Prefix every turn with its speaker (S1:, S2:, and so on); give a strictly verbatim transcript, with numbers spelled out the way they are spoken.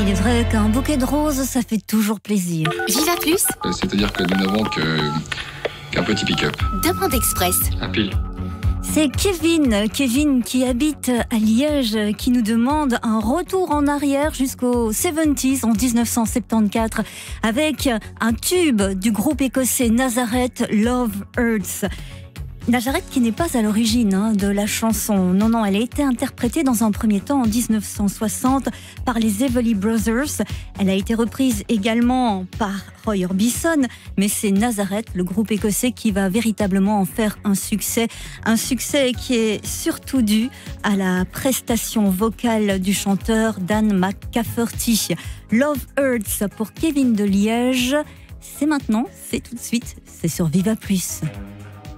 S1: Il est vrai qu'un bouquet de roses, ça fait toujours plaisir.
S2: Viva Plus,
S3: C'est-à-dire que nous n'avons que- qu'un petit pick-up.
S2: Demande Express.
S3: Un pile.
S1: C'est Kevin, Kevin qui habite à Liège, qui nous demande un retour en arrière jusqu'aux soixante-dix, en dix-neuf cent soixante-quatorze, avec un tube du groupe écossais Nazareth, Love Hurts. Nazareth qui n'est pas à l'origine hein, de la chanson. Non, non, elle a été interprétée dans un premier temps en dix-neuf cent soixante par les Everly Brothers. Elle a été reprise également par Roy Orbison, mais c'est Nazareth, le groupe écossais, qui va véritablement en faire un succès. Un succès qui est surtout dû à la prestation vocale du chanteur Dan McCafferty. Love Hurts pour Kevin de Liège. C'est maintenant, c'est tout de suite, c'est sur Viva Plus.